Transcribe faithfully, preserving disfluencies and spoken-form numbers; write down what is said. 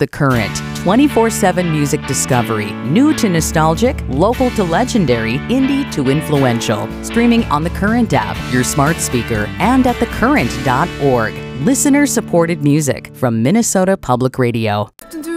The Current, twenty-four seven music discovery, new to nostalgic, local to legendary, indie to influential. Streaming on The Current app, your smart speaker, and at the current dot org. Listener-supported music from Minnesota Public Radio.